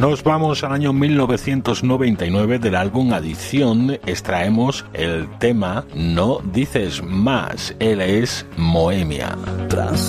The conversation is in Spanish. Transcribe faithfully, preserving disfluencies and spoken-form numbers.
Nos vamos al año mil novecientos noventa y nueve. Del álbum Adicción extraemos el tema No Dices Más. Él es Moemia. Tras